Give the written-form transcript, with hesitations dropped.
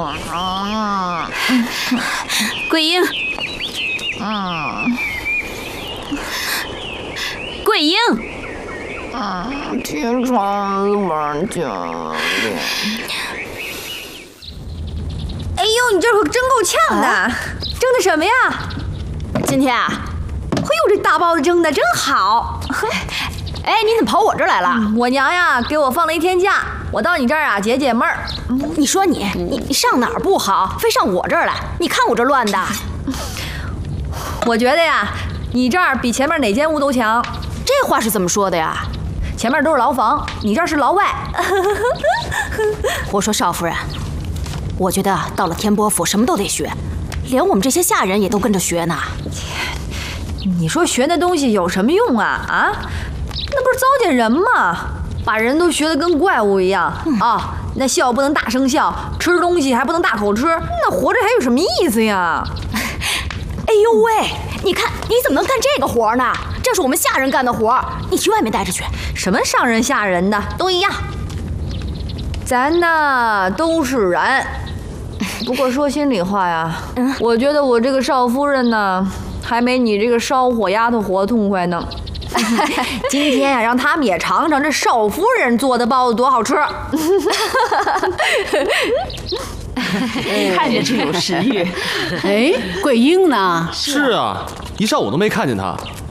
桂英，桂英， 起床吧，教练。 哎呦，你这可真够呛的，蒸的什么呀？ 今天啊， 哎呦，这大包子蒸的真好。 哎，你怎么跑我这儿来了？ 我娘呀给我放了1天假，我到你这儿啊解解闷儿。 你说你上哪儿不好，非上我这儿来？你看我这乱的。 我觉得呀，你这儿比前面哪间屋都强。 这话是怎么说的呀？ 前面都是牢房，你这儿是牢外。 我说少夫人，我觉得到了天波府什么都得学，连我们这些下人也都跟着学呢。 你说学那东西有什么用啊？啊，那不是糟践人吗？把人都学得跟怪物一样啊！那笑不能大声笑，吃东西还不能大口吃，那活着还有什么意思呀？ 哎呦喂，你看你怎么能干这个活呢？这是我们下人干的活，你去外面待着去。 什么上人下人的都一样，咱呢都是人。不过说心里话呀，我觉得我这个少夫人呢，还没你这个烧火丫头活痛快呢。今天呀，让他们也尝尝这少夫人做的包子多好吃。 看着就有食欲。 哎，桂英呢？ 是啊，一上午都没看见她。